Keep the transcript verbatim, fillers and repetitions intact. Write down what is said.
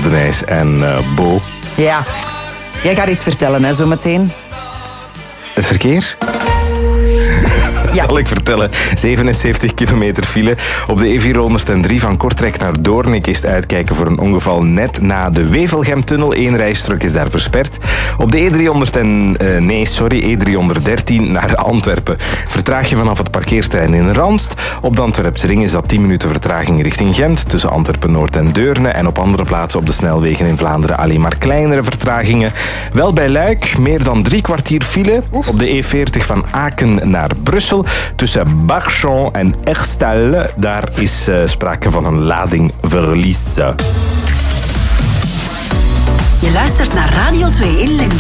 Denijs en uh, Bo. Ja, jij gaat iets vertellen, hè, zometeen. Het verkeer? Ja. Zal ik vertellen. zevenenzeventig kilometer file. Op de E vierhonderddrie van Kortrijk naar Doornik is het uitkijken voor een ongeval net na de Wevelgemtunnel. Eén rijstrook is daar versperd. Op de E driehonderd en, uh, nee, sorry, E driehonderddertien naar Antwerpen. Vertraag je vanaf het parkeerterrein in Randst. Op de Antwerpse ring is dat tien minuten vertraging richting Gent, tussen Antwerpen-Noord en Deurne. En op andere plaatsen op de snelwegen in Vlaanderen alleen maar kleinere vertragingen. Wel bij Luik, meer dan drie kwartier file. Op de E veertig van Aken naar Brussel. Tussen Barchamp en Erstal, daar is uh, sprake van een ladingverlies. Je luistert naar Radio twee in Limburg.